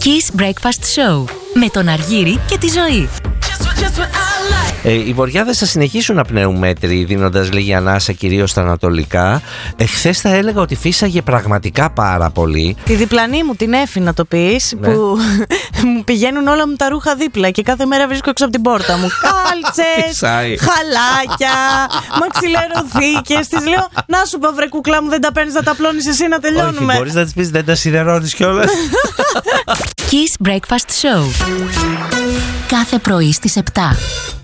Kiss Breakfast Show με τον Αργύρη και τη Ζωή. Οι βορειάδες θα συνεχίσουν να πνέουν μέτρη, δίνοντας λίγη ανάσα κυρίως στα ανατολικά. Χθες θα έλεγα ότι φύσαγε πραγματικά πάρα πολύ. Τη διπλανή μου, την Έφη να το πεις, Ναι. που μου πηγαίνουν όλα μου τα ρούχα δίπλα και κάθε μέρα βρίσκω έξω από την πόρτα μου κάλτσες, Φυσάει. χαλάκια, μαξιλερωθήκες. Της λέω, να σου πω βρε κουκλά μου, δεν τα παίρνεις να τα απλώνεις εσύ να τελειώνουμε. Όχι, μπορείς να της πεις δεν τα σιδερώνεις κιόλας. Kiss Breakfast Show. Κάθε πρωί στις 7.